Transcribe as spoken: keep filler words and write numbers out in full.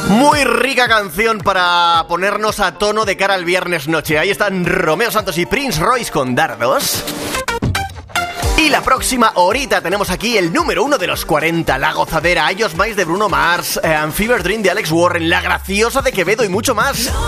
Muy rica canción para ponernos a tono de cara al viernes noche. Ahí están Romeo Santos y Prince Royce con Dardos. Y la próxima horita tenemos aquí el número uno de los cuarenta, La Gozadera, I Just Mice de Bruno Mars, eh, Fever Dream de Alex Warren, La Graciosa de Quevedo y mucho más.